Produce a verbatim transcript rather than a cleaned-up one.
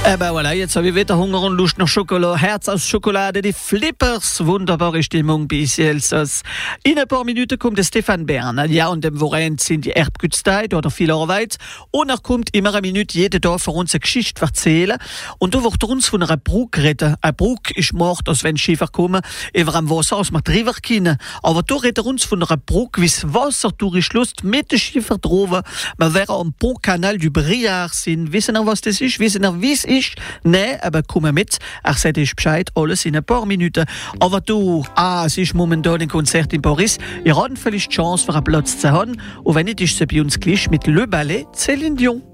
Eh ben voilà, jetzt habe ich wieder Hunger und Lust nach Schokolade. Herz aus Schokolade, die Flippers. Wunderbare Stimmung bis jetzt. In ein paar Minuten kommt der Stefan Bern. Ja, und dem Wochenende sind die Erbgütszeit oder viel Arbeit. Und er kommt immer eine Minute jeden Tag für uns eine Geschichte erzählen. Und da wird er uns von einer Brücke reden. Eine Brücke ist mord, als wenn Schiffer kommen, über am Wasser, als man drüber können. Aber da redet er uns von einer Brücke, wie das Wasser durch Lust mit den Schiffer drauf. Wir wären am Pont-Canal du Briard sind. Wissen ihr, was das ist? Wissen ihr, wie es ist? Nein, aber komm mit. Er sagt euch Bescheid, alles in ein paar Minuten. Aber du, ah, es ist momentan ein Konzert in Paris. Ihr habt vielleicht die Chance, für einen Platz zu haben. Und wenn nicht, ist es bei uns gleich mit Le Ballet Céline Dion.